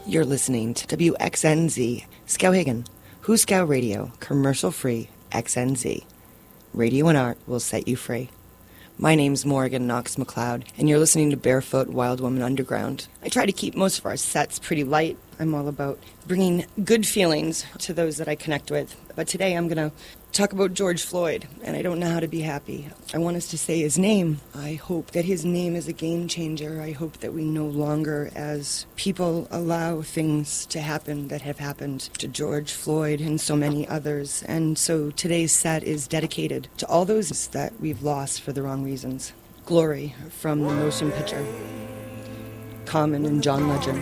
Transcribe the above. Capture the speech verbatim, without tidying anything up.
You're listening to W X N Z, Skowhegan, Huskow Radio, commercial-free X N Z. Radio and art will set you free. My name's Morgan Knox McLeod, and you're listening to Barefoot Wild Woman Underground. I try to keep most of our sets pretty light. I'm all about bringing good feelings to those that I connect with. But today I'm going to talk about George Floyd, and I don't know how to be happy. I want us to say his name. I hope that his name is a game changer. I hope that we no longer, as people, allow things to happen that have happened to George Floyd and so many others. And so today's set is dedicated to all those that we've lost for the wrong reasons. Glory from the motion picture. Common and John Legend.